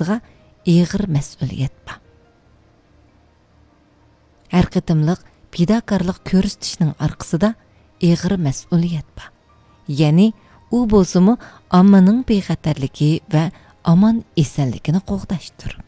oldىغا ئېغىر мәسئۇلىيەت бар. Hər qېتىمlıq fidokorlik ko'rsatishning orqasida ئېغىر мәسئۇلىيەت бар. Ya'ni u bo'lsa-mu ommaning bexatarligi va omon esanligini qo'g'dashdir.